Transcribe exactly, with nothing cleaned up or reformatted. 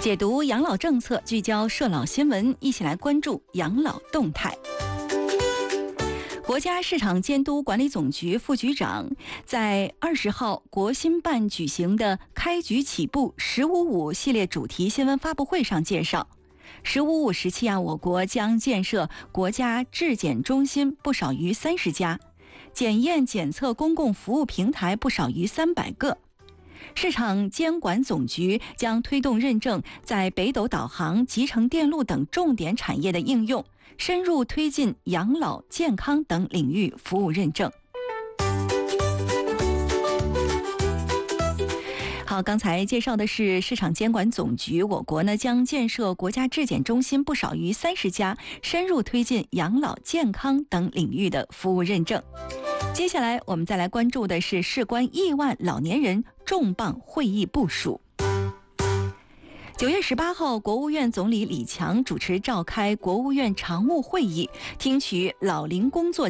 解读养老政策，聚焦社老新闻，一起来关注养老动态。国家市场监督管理总局副局长在二十号国新办举行的开局起步“十五五”系列主题新闻发布会上介绍，“十五五”时期啊，我国将建设国家质检中心不少于三十家，检验检测公共服务平台不少于三百个。市场监管总局将推动认证在北斗导航、集成电路等重点产业的应用，深入推进养老、健康等领域服务认证。好，刚才介绍的是市场监管总局，我国呢将建设国家质检中心不少于三十家，深入推进养老、健康等领域的服务认证。接下来我们再来关注的是事关亿万老年人重磅会议部署。九月十八号，国务院总理李强主持召开国务院常务会议，听取老龄工作